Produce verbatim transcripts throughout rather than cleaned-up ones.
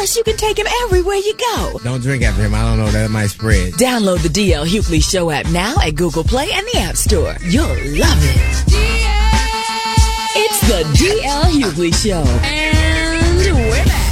Plus, you can take him everywhere you go. Don't drink after him. I don't know. That might spread. Download the D L Hughley Show app now at Google Play and the App Store. You'll love it. D L It's the D L Hughley Show. And we're back.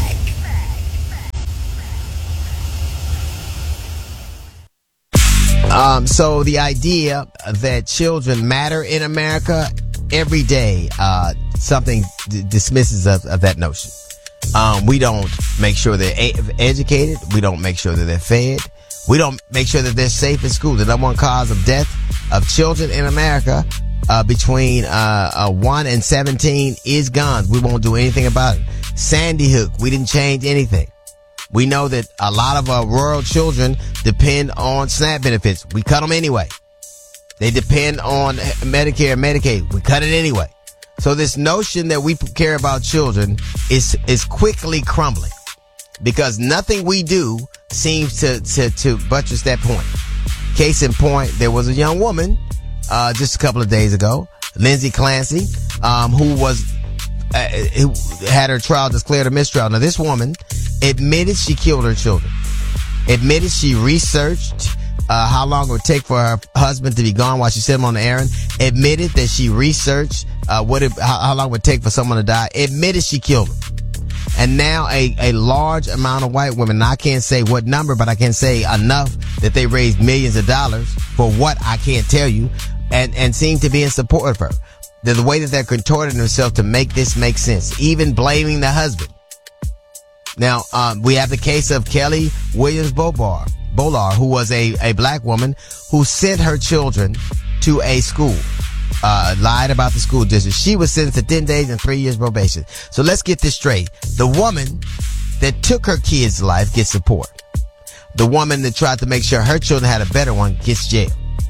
Um, so the idea that children matter in America every day, uh, something d- dismisses of, of that notion. Um, we don't make sure they're a- educated. We don't make sure that they're fed. We don't make sure that they're safe in school. The number one cause of death of children in America, uh, between, uh, uh, one and seventeen is guns. We won't do anything about it. Sandy Hook, we didn't change anything. We know that a lot of our rural children depend on SNAP benefits. We cut them anyway. They depend on Medicare and Medicaid. We cut it anyway. So this notion that we care about children is is quickly crumbling because nothing we do seems to to, to buttress that point. Case in point, there was a young woman uh, just a couple of days ago, Lindsay Clancy, um, who was uh, who had her trial declared a mistrial. Now this woman admitted she killed her children, admitted she researched uh, how long it would take for her husband to be gone while she sent him on the errand, admitted that she researched uh, what it, how, how long it would take for someone to die, admitted she killed him. And now a, a large amount of white women, and I can't say what number, but I can say enough that they raised millions of dollars for what I can't tell you, and, and seem to be in support of her. The, the way that they're contorting themselves to make this make sense, even blaming the husband. Now, um, we have the case of Kelly Williams Bolar, Bolar, who was a, a black woman who sent her children to a school, uh, lied about the school district. She was sentenced to ten days and three years probation. So let's get this straight. The woman that took her kid's life gets support. The woman that tried to make sure her children had a better one gets jail.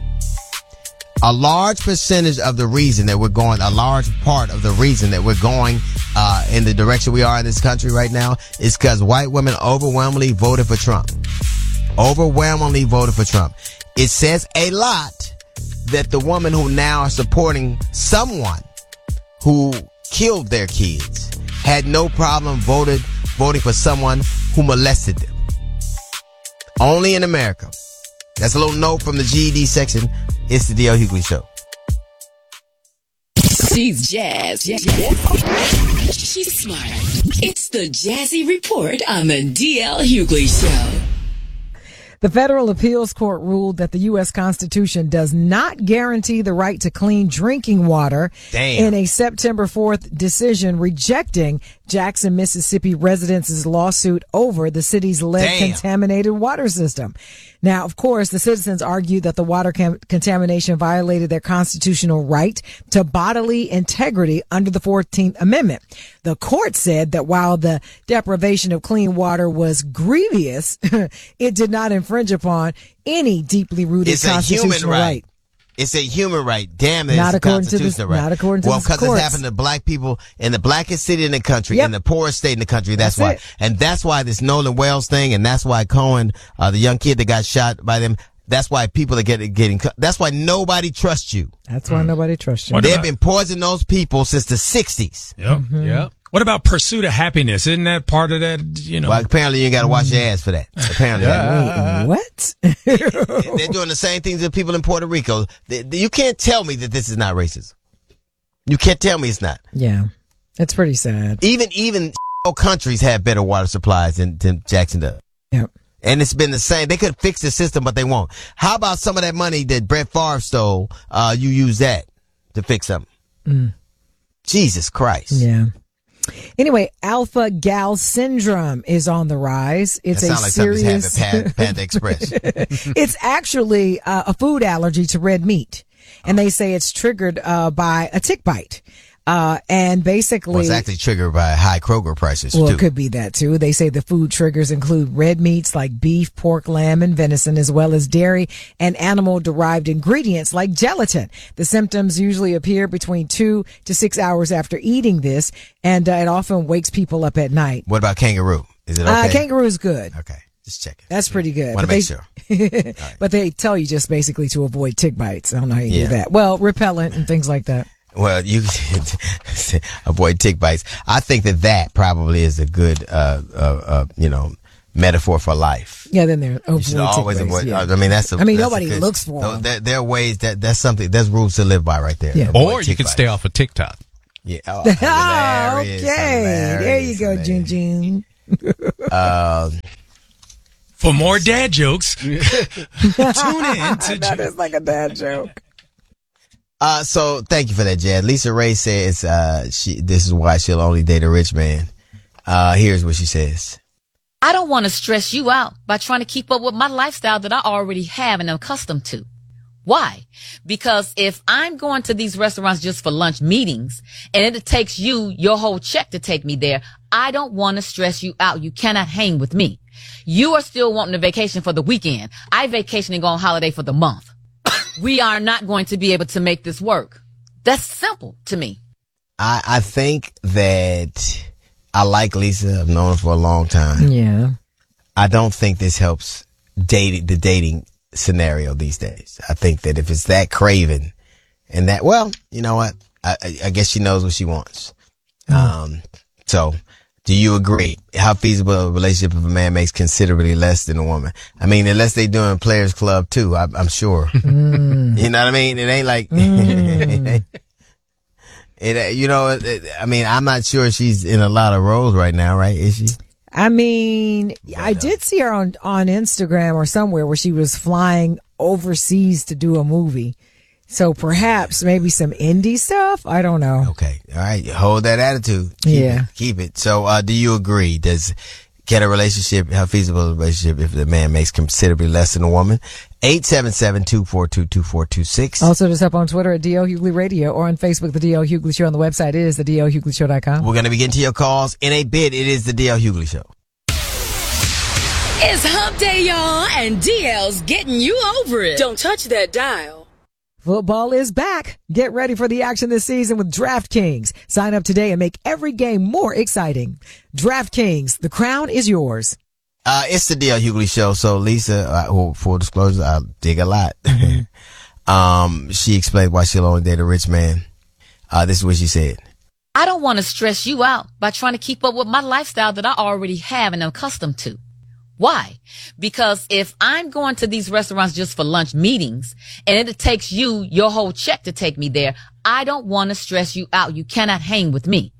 A large percentage of the reason that we're going, a large part of the reason that we're going uh in the direction we are in this country right now is because white women overwhelmingly voted for Trump. Overwhelmingly voted for Trump. It says a lot that the woman who now are supporting someone who killed their kids had no problem voted voting for someone who molested them. Only in America. That's a little note from the G E D section. It's the D L Hughley Show. She's jazz. She's smart. It's the Jazzy Report on the D L Hughley Show. The Federal Appeals Court ruled that the U S Constitution does not guarantee the right to clean drinking water. Damn. In a September fourth decision rejecting Jackson, Mississippi residents' lawsuit over the city's lead-contaminated water system. Now, of course, the citizens argued that the water cam- contamination violated their constitutional right to bodily integrity under the fourteenth Amendment. The court said that while the deprivation of clean water was grievous, it did not infringe upon any deeply rooted it's constitutional a human right. right. It's a human right. Damn it. Not it's according a to constitutional the, right. not according to well, the because courts. it's happened to black people in the blackest city in the country, Yep. in the poorest state in the country. That's, That's why. it. And that's why this Nolan Wells thing, and that's why Cohen, uh, the young kid that got shot by them, that's why people are getting, getting, that's why nobody trusts you. That's why mm. nobody trusts you. What They've about- been poisoning those people since the sixties. Yep. Mm-hmm. Yep. What about pursuit of happiness? Isn't that part of that, you know? Well, apparently you ain't got to wash your ass for that. Apparently. Wait, what? They're doing the same things that people in Puerto Rico. They, they, you can't tell me that this is not racism. You can't tell me it's not. Yeah. It's pretty sad. Even, even countries have better water supplies than, than Jackson does. Yep. And it's been the same. They could fix the system, but they won't. How about some of that money that Brett Favre stole? Uh, you use that to fix something. Mm. Jesus Christ. Yeah. Anyway, alpha gal syndrome is on the rise. It's that a sounds like serious. something's happened at Panda Express. It's actually uh, a food allergy to red meat, and they say it's triggered uh, by a tick bite. Uh, and basically, well, it's actually triggered by high Kroger prices, well, too. it could be that too. They say the food triggers include red meats like beef, pork, lamb, and venison, as well as dairy and animal-derived ingredients like gelatin. The symptoms usually appear between two to six hours after eating this, and uh, it often wakes people up at night. What about kangaroo? Is it okay? Uh, kangaroo is good. Okay. Just check it. That's pretty good. Want to make sure. Right. But they tell you just basically to avoid tick bites. I don't know how you Yeah. do that. Well, repellent and things like that. Well, you avoid tick bites. I think that that probably is a good, uh, uh, uh, you know, metaphor for life. Yeah, then there you should always avoid. Yeah. I mean, that's. A, I mean, that's nobody good, looks for them. There, there are ways that that's something. That's rules to live by, right there. Yeah. Or you can bites. Stay off of TikTok. Yeah. Oh, oh okay. There you go, June June. uh, For more dad jokes, tune in to. That is like a dad joke. Uh, so thank you for that, Jad. Lisa Ray says, uh, she, this is why she'll only date a rich man. Uh, here's what she says. I don't want to stress you out by trying to keep up with my lifestyle that I already have and am accustomed to. Why? Because if I'm going to these restaurants just for lunch meetings and it takes you your whole check to take me there, I don't want to stress you out. You cannot hang with me. You are still wanting a vacation for the weekend. I vacation and go on holiday for the month. We are not going to be able to make this work. That's simple to me. I, I think that I like Lisa. I've known her for a long time. Yeah. I don't think this helps dating the dating scenario these days. I think that if it's that craven and that, well, you know what? I, I guess she knows what she wants. Mm. Um, so do you agree? How feasible a relationship if a man makes considerably less than a woman? I mean, unless they doing Players Club too, I, I'm sure. Mm. You know what I mean? It ain't like, mm. it, you know, it, I mean, I'm not sure she's in a lot of roles right now, right? Is she? I mean, but, I did see her on, on Instagram or somewhere where she was flying overseas to do a movie. So perhaps maybe some indie stuff. I don't know. Okay. All right. Hold that attitude. Keep yeah. It, keep it. So, uh, do you agree? Does get a relationship, how feasible a relationship if the man makes considerably less than a woman? eight seven seven, two four two, two four two six. Also, just up on Twitter at D L Hughley Radio or on Facebook, The D L Hughley Show. On the website, it is the D L Hughley Show dot com. We're going to be getting to your calls in a bit. It is the D L Hughley Show. It's hump day, y'all, and D L's getting you over it. Don't touch that dial. Football is back. Get ready for the action this season with DraftKings. Sign up today and make every game more exciting. DraftKings, the crown is yours. Uh, it's the D L Hughley Show. So Lisa, uh, well, full disclosure, I dig a lot. um, she explained why she'll only date a rich man. Uh, this is what she said. I don't want to stress you out by trying to keep up with my lifestyle that I already have and am accustomed to. Why? Because if I'm going to these restaurants just for lunch meetings and it takes you your whole check to take me there, I don't want to stress you out. You cannot hang with me.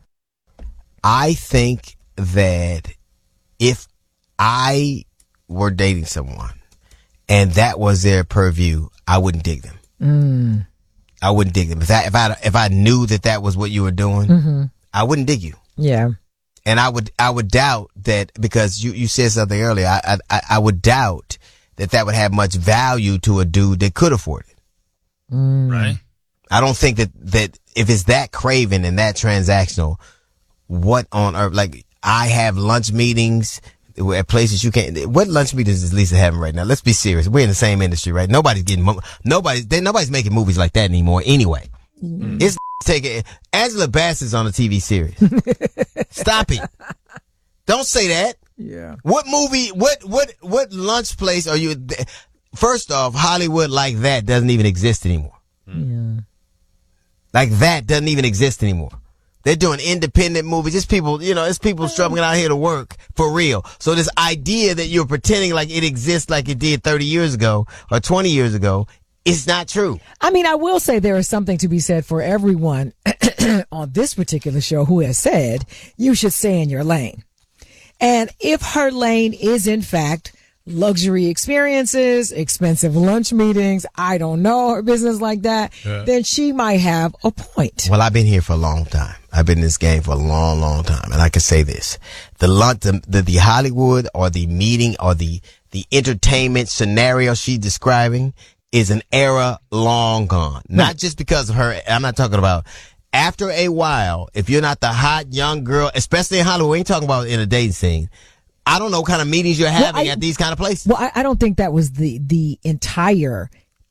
I think that if I were dating someone and that was their purview, I wouldn't dig them. Mm. I wouldn't dig them. If I, if I, if I knew that that was what you were doing, mm-hmm. I wouldn't dig you. Yeah. And I would, I would doubt that because you, you said something earlier. I, I, I would doubt that that would have much value to a dude that could afford it. Mm. Right. I don't think that, that if it's that craven and that transactional, what on earth, like I have lunch meetings at places you can't, what lunch meetings is Lisa having right now? Let's be serious. We're in the same industry, right? Nobody's getting, nobody, nobody's making movies like that anymore anyway. Mm. It's taking, Angela Bassett's on a T V series. Stop it. Don't say that. Yeah. What movie, what, what, what lunch place are you, first off, Hollywood like that doesn't even exist anymore. Yeah. Like that doesn't even exist anymore. They're doing independent movies. It's people, you know, it's people struggling out here to work for real. So this idea that you're pretending like it exists like it did thirty years ago or twenty years ago, it's not true. I mean, I will say there is something to be said for everyone on this particular show who has said you should stay in your lane. And if her lane is in fact luxury experiences, expensive lunch meetings, I don't know, her business like that, yeah. then she might have a point. Well, I've been here for a long time. I've been in this game for a long, long time. And I can say this, the lunch, the, the, the Hollywood or the meeting or the, the entertainment scenario she's describing is an era long gone. Not just because of her. I'm not talking about after a while. If you're not the hot young girl, especially in Hollywood, we ain't talking about in a dating scene. I don't know what kind of meetings you're having well, I, at these kind of places. Well, I, I don't think that was the, the entire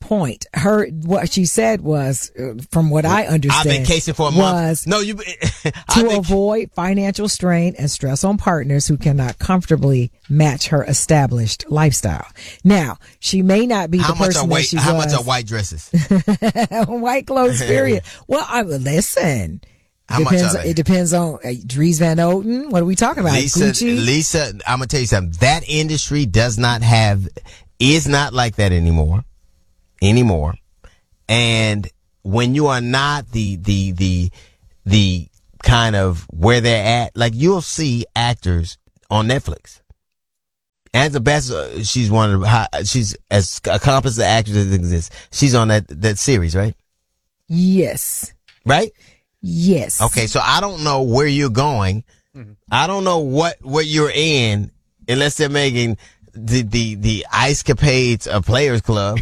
point. Her, what she said was, uh, from what I understand, I've been casing for a was month. No, you, to been, avoid financial strain and stress on partners who cannot comfortably match her established lifestyle. Now, she may not be how the much person are white, that she how was. much are white dresses? White clothes, period. Well, I listen. How depends, much are they? It depends on uh, Dries Van Noten. What are we talking about? Lisa, Gucci? Lisa, I'm gonna tell you something. That industry does not have, is not like that anymore, anymore. And when you are not the, the, the, the kind of where they're at, like you'll see actors on Netflix. As the best, uh, she's one of the, she's as accomplished the actress that exists. She's on that, that series, right? Yes. Right? Yes. Okay, so I don't know where you're going. Mm-hmm. I don't know what, what you're in unless they're making the, the, the ice capades of Players Club.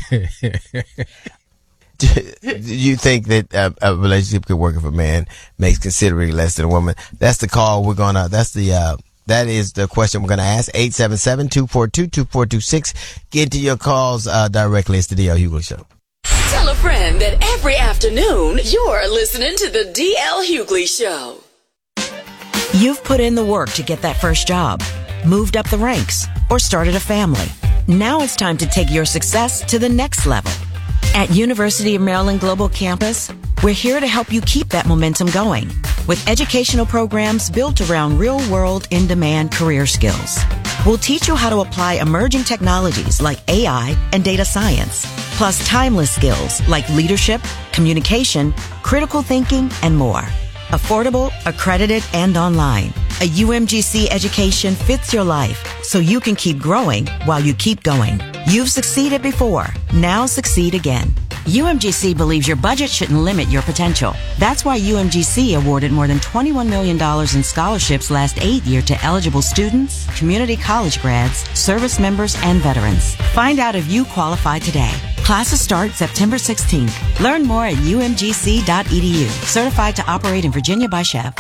Do you think that a, a relationship could work if a man makes considerably less than a woman? That's the call we're gonna, that's the, uh, that is the question we're gonna ask. eight seven seven, two four two, two four two six. Get to your calls, uh, directly. It's the D L Hughley Show. Tell a friend that every afternoon you're listening to the D L Hughley Show. You've put in the work to get that first job, moved up the ranks, or started a family. Now it's time to take your success to the next level. At University of Maryland Global Campus, we're here to help you keep that momentum going with educational programs built around real-world, in-demand career skills. We'll teach you how to apply emerging technologies like A I and data science, plus timeless skills like leadership, communication, critical thinking, and more. Affordable, accredited, and online. A U M G C education fits your life so you can keep growing while you keep going. You've succeeded before. Now succeed again. U M G C believes your budget shouldn't limit your potential. That's why U M G C awarded more than twenty-one million dollars in scholarships last eight year to eligible students, community college grads, service members, and veterans. Find out if you qualify today. Classes start September sixteenth. Learn more at U M G C dot E D U. Certified to operate in Virginia by Chef.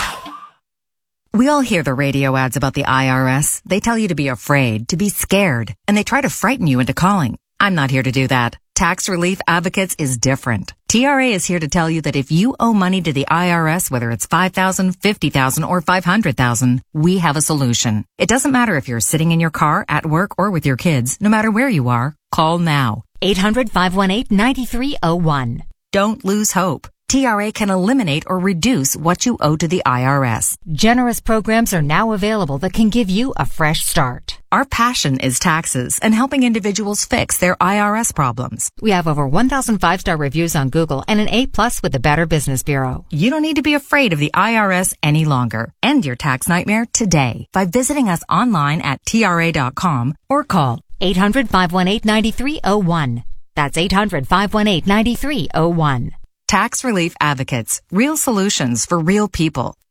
We all hear the radio ads about the I R S. They tell you to be afraid, to be scared, and they try to frighten you into calling. I'm not here to do that. Tax Relief Advocates is different. T R A is here to tell you that if you owe money to the I R S, whether it's five thousand dollars, fifty thousand dollars, or five hundred thousand dollars, we have a solution. It doesn't matter if you're sitting in your car, at work, or with your kids. No matter where you are, call now. eight hundred, five one eight, nine three zero one. Don't lose hope. T R A can eliminate or reduce what you owe to the I R S. Generous programs are now available that can give you a fresh start. Our passion is taxes and helping individuals fix their I R S problems. We have over one thousand five-star reviews on Google and an A plus with the Better Business Bureau. You don't need to be afraid of the I R S any longer. End your tax nightmare today by visiting us online at T R A dot com or call eight hundred, five one eight, nine three zero one. That's eight hundred, five one eight, nine three zero one. Tax Relief Advocates. Real solutions for real people.